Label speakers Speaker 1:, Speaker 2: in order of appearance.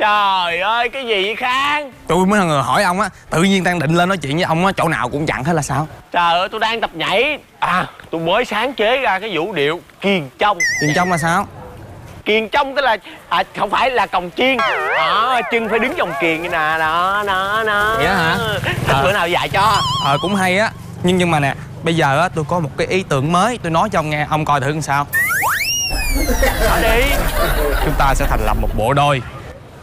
Speaker 1: Trời ơi, cái gì vậy Khang?
Speaker 2: Tôi mới là người hỏi ông á, tự nhiên đang định lên nói chuyện với ông á, chỗ nào cũng chặn hết là sao?
Speaker 1: Trời ơi, tôi đang tập nhảy. Tôi mới sáng chế ra cái vũ điệu kiền trong.
Speaker 2: Tiền trong là sao?
Speaker 1: Kiền trong tức là không phải là còng chiên. Chân phải đứng vòng kiền như nè. Đó.
Speaker 2: Vậy đó hả?
Speaker 1: Thích bữa nào dạy cho.
Speaker 2: Cũng hay á. Nhưng mà nè, bây giờ á tôi có một cái ý tưởng mới, tôi nói cho ông nghe, ông coi thử làm sao.
Speaker 1: Nói đi.
Speaker 2: Chúng ta sẽ thành lập một bộ đôi.